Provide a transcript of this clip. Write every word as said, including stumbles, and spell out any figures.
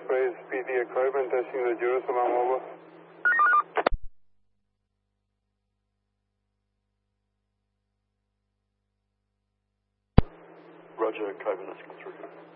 Express P D at Coburn, testing the Jerusalem, over. Roger, Coburn, let's go through.